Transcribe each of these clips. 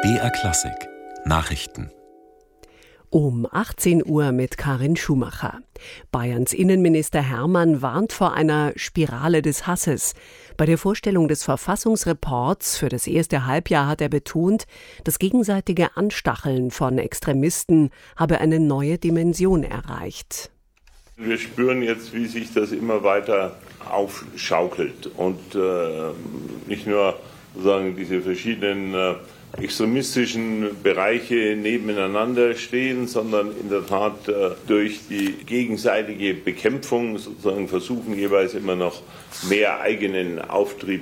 BR Klassik Nachrichten Um 18 Uhr mit Karin Schumacher. Bayerns Innenminister Hermann warnt vor einer Spirale des Hasses. Bei der Vorstellung des Verfassungsreports für das erste Halbjahr hat er betont, das gegenseitige Anstacheln von Extremisten habe eine neue Dimension erreicht. Wir spüren jetzt, wie sich das immer weiter aufschaukelt und nicht nur sozusagen diese verschiedenen extremistischen Bereiche nebeneinander stehen, sondern in der Tat durch die gegenseitige Bekämpfung sozusagen versuchen, jeweils immer noch mehr eigenen Auftrieb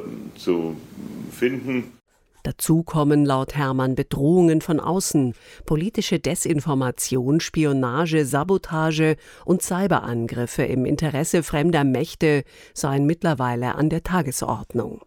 zu finden. Dazu kommen laut Hermann Bedrohungen von außen, politische Desinformation, Spionage, Sabotage und Cyberangriffe im Interesse fremder Mächte seien mittlerweile an der Tagesordnung.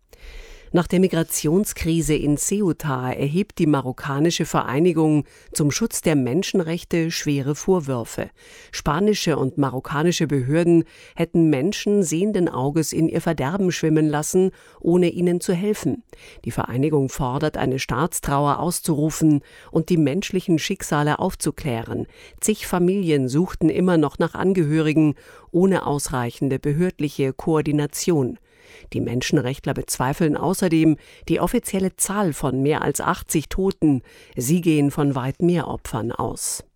Nach der Migrationskrise in Ceuta erhebt die marokkanische Vereinigung zum Schutz der Menschenrechte schwere Vorwürfe. Spanische und marokkanische Behörden hätten Menschen sehenden Auges in ihr Verderben schwimmen lassen, ohne ihnen zu helfen. Die Vereinigung fordert, eine Staatstrauer auszurufen und die menschlichen Schicksale aufzuklären. Zig Familien suchten immer noch nach Angehörigen, ohne ausreichende behördliche Koordination. Die Menschenrechtler bezweifeln außerdem die offizielle Zahl von mehr als 80 Toten. Sie gehen von weit mehr Opfern aus.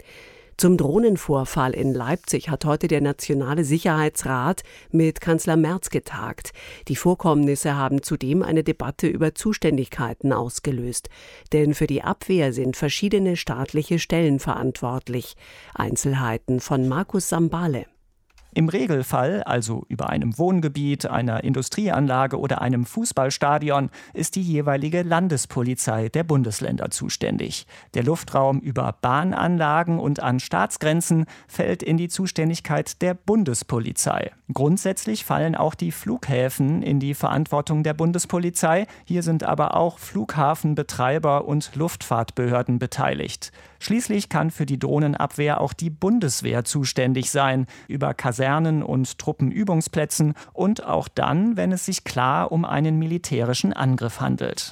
Zum Drohnenvorfall in Leipzig hat heute der Nationale Sicherheitsrat mit Kanzler Merz getagt. Die Vorkommnisse haben zudem eine Debatte über Zuständigkeiten ausgelöst. Denn für die Abwehr sind verschiedene staatliche Stellen verantwortlich. Einzelheiten von Markus Sambale. Im Regelfall, also über einem Wohngebiet, einer Industrieanlage oder einem Fußballstadion, ist die jeweilige Landespolizei der Bundesländer zuständig. Der Luftraum über Bahnanlagen und an Staatsgrenzen fällt in die Zuständigkeit der Bundespolizei. Grundsätzlich fallen auch die Flughäfen in die Verantwortung der Bundespolizei. Hier sind aber auch Flughafenbetreiber und Luftfahrtbehörden beteiligt. Schließlich kann für die Drohnenabwehr auch die Bundeswehr zuständig sein, über Kasernen und Truppenübungsplätzen und auch dann, wenn es sich klar um einen militärischen Angriff handelt.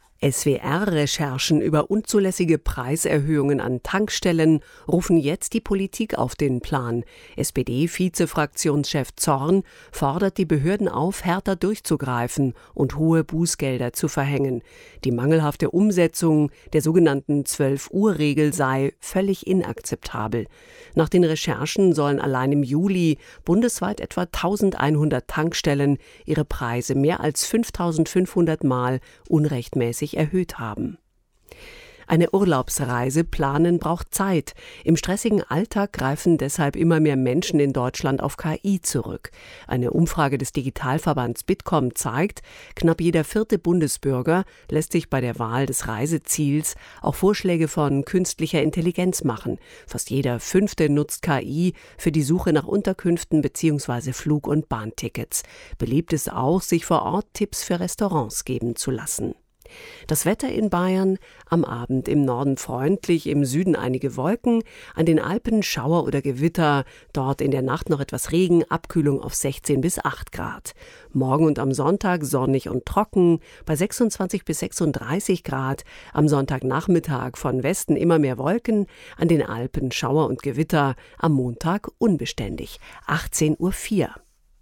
SWR-Recherchen über unzulässige Preiserhöhungen an Tankstellen rufen jetzt die Politik auf den Plan. SPD-Vize-Fraktionschef Zorn fordert die Behörden auf, härter durchzugreifen und hohe Bußgelder zu verhängen. Die mangelhafte Umsetzung der sogenannten 12-Uhr-Regel sei völlig inakzeptabel. Nach den Recherchen sollen allein im Juli bundesweit etwa 1100 Tankstellen ihre Preise mehr als 5500 Mal unrechtmäßig erhöht haben. Eine Urlaubsreise planen braucht Zeit. Im stressigen Alltag greifen deshalb immer mehr Menschen in Deutschland auf KI zurück. Eine Umfrage des Digitalverbands Bitkom zeigt, knapp jeder 4. Bundesbürger lässt sich bei der Wahl des Reiseziels auch Vorschläge von künstlicher Intelligenz machen. Fast jeder 5. nutzt KI für die Suche nach Unterkünften bzw. Flug- und Bahntickets. Beliebt ist auch, sich vor Ort Tipps für Restaurants geben zu lassen. Das Wetter in Bayern: am Abend im Norden freundlich, im Süden einige Wolken, an den Alpen Schauer oder Gewitter, dort in der Nacht noch etwas Regen, Abkühlung auf 16 bis 8 Grad. Morgen und am Sonntag sonnig und trocken, bei 26 bis 36 Grad, am Sonntagnachmittag von Westen immer mehr Wolken, an den Alpen Schauer und Gewitter, am Montag unbeständig, 18:04 Uhr.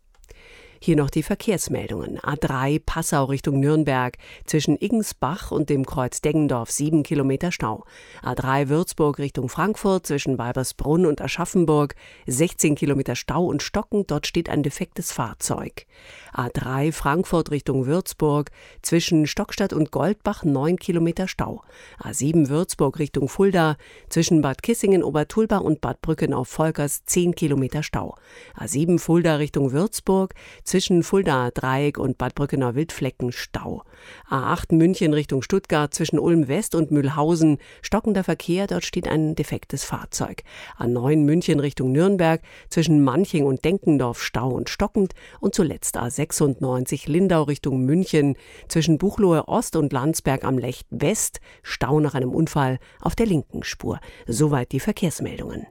Hier noch die Verkehrsmeldungen. A3 Passau Richtung Nürnberg, zwischen Iggensbach und dem Kreuz Deggendorf 7 Kilometer Stau. A3 Würzburg Richtung Frankfurt, zwischen Weibersbrunn und Aschaffenburg 16 Kilometer Stau und stockend, dort steht ein defektes Fahrzeug. A3 Frankfurt Richtung Würzburg, zwischen Stockstadt und Goldbach 9 Kilometer Stau. A7 Würzburg Richtung Fulda, zwischen Bad Kissingen-Obertulba und Bad Brückenau-Volkers 10 Kilometer Stau. A7 Fulda Richtung Würzburg, zwischen Fulda Dreieck und Bad Brückenau-Wildflecken Stau. A8 München Richtung Stuttgart, zwischen Ulm West und Mühlhausen stockender Verkehr, dort steht ein defektes Fahrzeug. A9 München Richtung Nürnberg, zwischen Manching und Denkendorf Stau und stockend. Und zuletzt A96 Lindau Richtung München, zwischen Buchloe Ost und Landsberg am Lech West Stau nach einem Unfall auf der linken Spur. Soweit die Verkehrsmeldungen.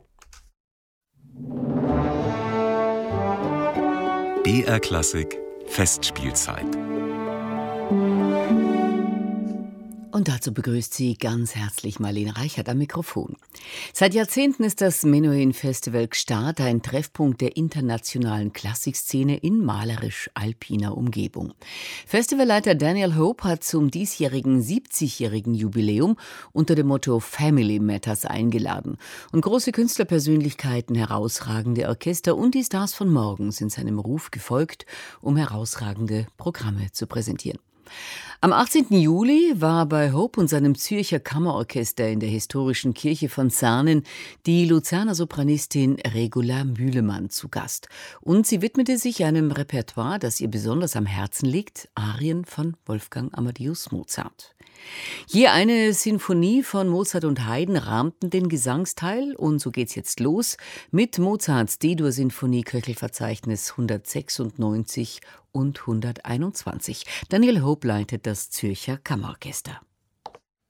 BR Klassik Festspielzeit. Und dazu begrüßt sie ganz herzlich Marlene Reichert am Mikrofon. Seit Jahrzehnten ist das Menuhin Festival Gstaad ein Treffpunkt der internationalen Klassikszene in malerisch-alpiner Umgebung. Festivalleiter Daniel Hope hat zum diesjährigen 70-jährigen Jubiläum unter dem Motto Family Matters eingeladen. Und große Künstlerpersönlichkeiten, herausragende Orchester und die Stars von morgen sind seinem Ruf gefolgt, um herausragende Programme zu präsentieren. Am 18. Juli war bei Hope und seinem Zürcher Kammerorchester in der historischen Kirche von Sarnen die Luzerner Sopranistin Regula Mühlemann zu Gast. Und sie widmete sich einem Repertoire, das ihr besonders am Herzen liegt, Arien von Wolfgang Amadeus Mozart. Je eine Sinfonie von Mozart und Haydn rahmten den Gesangsteil und so geht's jetzt los mit Mozarts D-Dur-Sinfonie Köchelverzeichnis 196 und 121. Daniel Hope leitet das Zürcher Kammerorchester.